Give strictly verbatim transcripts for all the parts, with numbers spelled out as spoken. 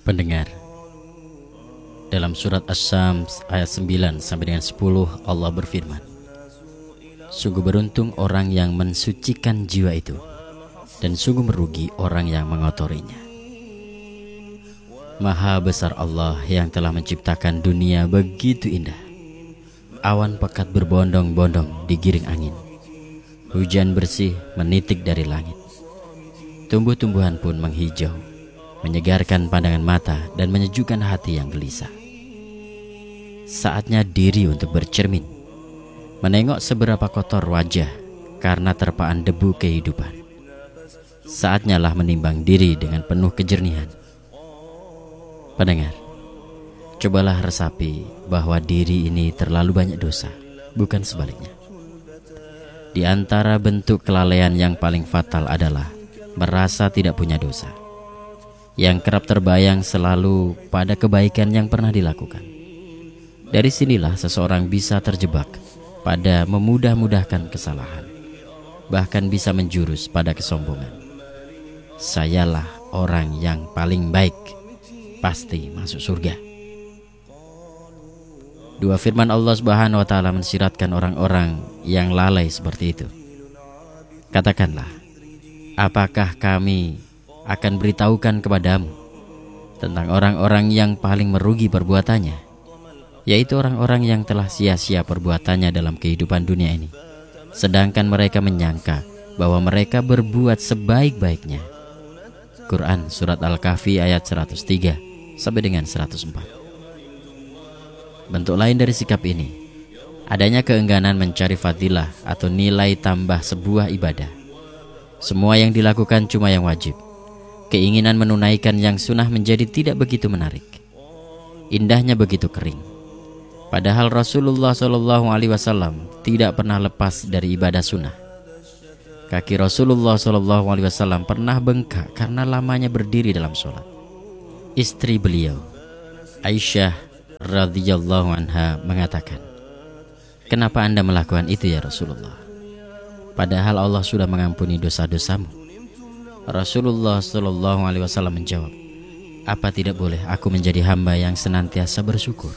Pendengar, dalam surat Asy-Syams ayat sembilan sampai dengan sepuluh Allah berfirman, sungguh beruntung orang yang mensucikan jiwa itu, dan sungguh merugi orang yang mengotorinya. Maha besar Allah yang telah menciptakan dunia begitu indah. Awan pekat berbondong-bondong digiring angin. Hujan bersih menitik dari langit. Tumbuh-tumbuhan pun menghijau, menyegarkan pandangan mata dan menyejukkan hati yang gelisah. Saatnya diri untuk bercermin, menengok seberapa kotor wajah karena terpaan debu kehidupan. Saatnya lah menimbang diri dengan penuh kejernihan. Pendengar, cobalah resapi bahwa diri ini terlalu banyak dosa, bukan sebaliknya. Di antara bentuk kelalaian yang paling fatal adalah merasa tidak punya dosa, yang kerap terbayang selalu pada kebaikan yang pernah dilakukan. Dari sinilah seseorang bisa terjebak pada memudah-mudahkan kesalahan, bahkan bisa menjurus pada kesombongan. Sayalah orang yang paling baik, pasti masuk surga. Dua firman Allah Subhanahu wa taala mensiratkan orang-orang yang lalai seperti itu. Katakanlah, apakah kami akan beritahukan kepadamu tentang orang-orang yang paling merugi perbuatannya, yaitu orang-orang yang telah sia-sia perbuatannya dalam kehidupan dunia ini, sedangkan mereka menyangka bahwa mereka berbuat sebaik-baiknya. Quran Surat Al-Kahfi ayat seratus tiga sampai dengan seratus empat. Bentuk lain dari sikap ini, adanya keengganan mencari fadilah atau nilai tambah sebuah ibadah. Semua yang dilakukan cuma yang wajib. Keinginan menunaikan yang sunnah menjadi tidak begitu menarik. Indahnya begitu kering. Padahal Rasulullah shallallahu alaihi wasallam tidak pernah lepas dari ibadah sunnah. Kaki Rasulullah shallallahu alaihi wasallam pernah bengkak karena lamanya berdiri dalam sholat. Istri beliau, Aisyah radhiyallahu anha, mengatakan, "Kenapa Anda melakukan itu ya Rasulullah? Padahal Allah sudah mengampuni dosa-dosamu." Rasulullah shallallahu alaihi wasallam menjawab, "Apa tidak boleh aku menjadi hamba yang senantiasa bersyukur?"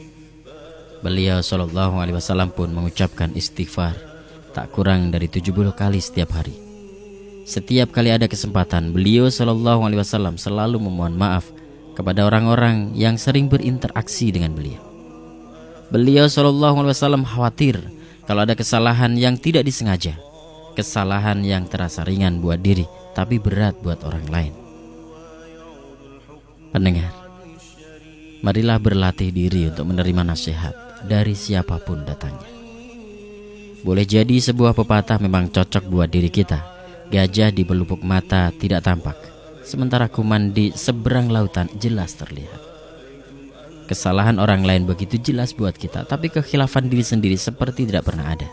Beliau shallallahu alaihi wasallam pun mengucapkan istighfar tak kurang dari tujuh puluh kali setiap hari. Setiap kali ada kesempatan, beliau shallallahu alaihi wasallam selalu memohon maaf kepada orang-orang yang sering berinteraksi dengan beliau. Beliau shallallahu alaihi wasallam khawatir kalau ada kesalahan yang tidak disengaja, kesalahan yang terasa ringan buat diri tapi berat buat orang lain. Pendengar, marilah berlatih diri untuk menerima nasihat dari siapapun datangnya. Boleh jadi sebuah pepatah memang cocok buat diri kita. Gajah di pelupuk mata tidak tampak, sementara kuman di seberang lautan jelas terlihat. Kesalahan orang lain begitu jelas buat kita, tapi kekhilafan diri sendiri seperti tidak pernah ada.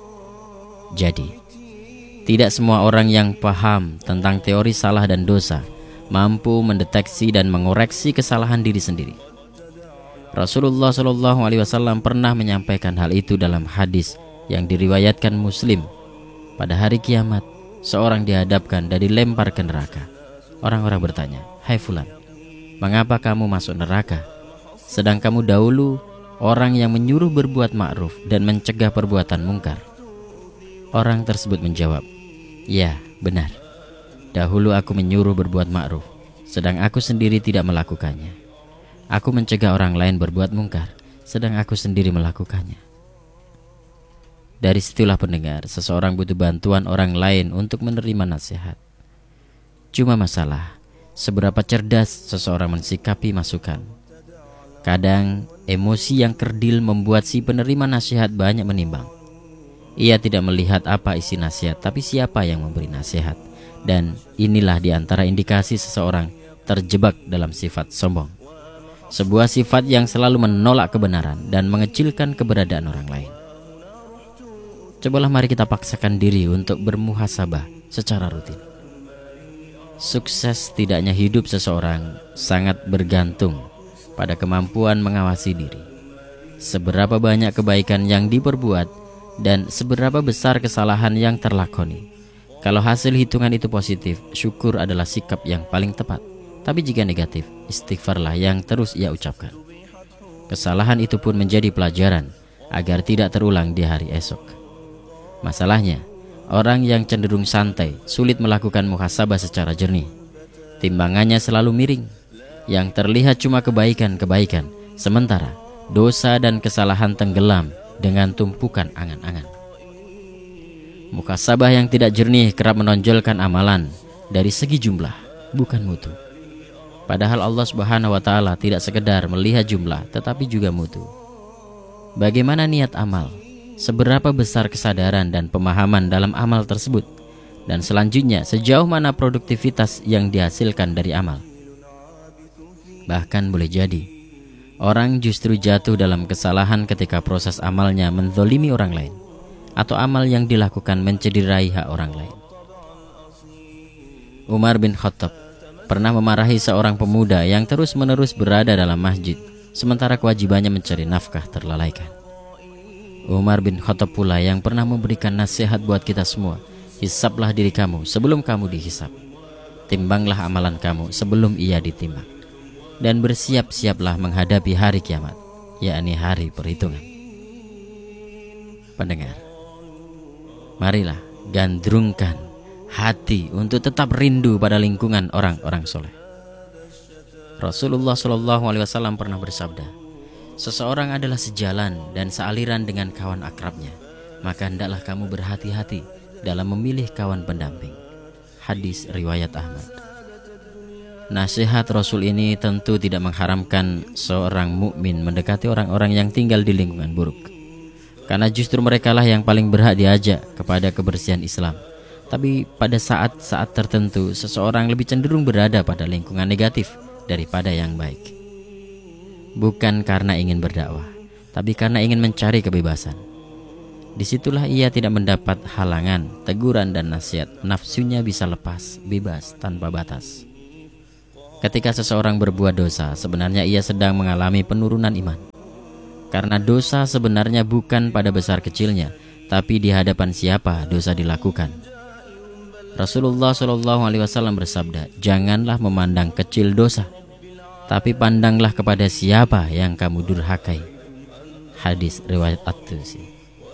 Jadi, tidak semua orang yang paham tentang teori salah dan dosa mampu mendeteksi dan mengoreksi kesalahan diri sendiri. Rasulullah shallallahu alaihi wasallam pernah menyampaikan hal itu dalam hadis yang diriwayatkan Muslim. Pada hari kiamat, seorang dihadapkan dan dilempar ke neraka. Orang-orang bertanya, "Hai fulan, mengapa kamu masuk neraka? Sedang kamu dahulu orang yang menyuruh berbuat ma'ruf dan mencegah perbuatan mungkar." Orang tersebut menjawab, "Ya, benar. Dahulu aku menyuruh berbuat ma'ruf, sedang aku sendiri tidak melakukannya. Aku mencegah orang lain berbuat mungkar, sedang aku sendiri melakukannya." Dari situlah pendengar, seseorang butuh bantuan orang lain untuk menerima nasihat. Cuma masalah, seberapa cerdas seseorang mensikapi masukan. Kadang emosi yang kerdil membuat si penerima nasihat banyak menimbang. Ia tidak melihat apa isi nasihat, tapi siapa yang memberi nasihat. Dan inilah diantara indikasi seseorang terjebak dalam sifat sombong. Sebuah sifat yang selalu menolak kebenaran dan mengecilkan keberadaan orang lain. Cobalah mari kita paksakan diri untuk bermuhasabah secara rutin. Sukses tidaknya hidup seseorang sangat bergantung pada kemampuan mengawasi diri. Seberapa banyak kebaikan yang diperbuat dan seberapa besar kesalahan yang terlakoni. Kalau hasil hitungan itu positif, syukur adalah sikap yang paling tepat. Tapi jika negatif, istighfarlah yang terus ia ucapkan. Kesalahan itu pun menjadi pelajaran agar tidak terulang di hari esok. Masalahnya, orang yang cenderung santai sulit melakukan muhasabah secara jernih. Timbangannya selalu miring. Yang terlihat cuma kebaikan-kebaikan, sementara dosa dan kesalahan tenggelam dengan tumpukan angan-angan. Muhasabah yang tidak jernih kerap menonjolkan amalan dari segi jumlah, bukan mutu. Padahal Allah Subhanahu wa taala tidak sekedar melihat jumlah, tetapi juga mutu. Bagaimana niat amal? Seberapa besar kesadaran dan pemahaman dalam amal tersebut? Dan selanjutnya, sejauh mana produktivitas yang dihasilkan dari amal? Bahkan boleh jadi orang justru jatuh dalam kesalahan ketika proses amalnya menzolimi orang lain, atau amal yang dilakukan mencederai hak orang lain. Umar bin Khattab pernah memarahi seorang pemuda yang terus-menerus berada dalam masjid, sementara kewajibannya mencari nafkah terlalaikan. Umar bin Khattab pula yang pernah memberikan nasihat buat kita semua, hisablah diri kamu sebelum kamu dihisab. Timbanglah amalan kamu sebelum ia ditimbang. Dan bersiap-siaplah menghadapi hari kiamat, yakni hari perhitungan. Pendengar, marilah gandrungkan hati untuk tetap rindu pada lingkungan orang-orang soleh. Rasulullah shallallahu alaihi wasallam pernah bersabda, seseorang adalah sejalan dan sealiran dengan kawan akrabnya, maka hendaklah kamu berhati-hati dalam memilih kawan pendamping. Hadis riwayat Ahmad. Nasihat Rasul ini tentu tidak mengharamkan seorang mukmin mendekati orang-orang yang tinggal di lingkungan buruk, karena justru merekalah yang paling berhak diajak kepada kebersihan Islam. Tapi pada saat-saat tertentu, seseorang lebih cenderung berada pada lingkungan negatif daripada yang baik. Bukan karena ingin berdakwah, tapi karena ingin mencari kebebasan. Disitulah ia tidak mendapat halangan, teguran dan nasihat. Nafsunya bisa lepas, bebas, tanpa batas. Ketika seseorang berbuat dosa, sebenarnya ia sedang mengalami penurunan iman. Karena dosa sebenarnya bukan pada besar kecilnya, tapi di hadapan siapa dosa dilakukan. Rasulullah shallallahu alaihi wasallam bersabda, janganlah memandang kecil dosa, tapi pandanglah kepada siapa yang kamu durhakai. Hadis riwayat At-Tusi.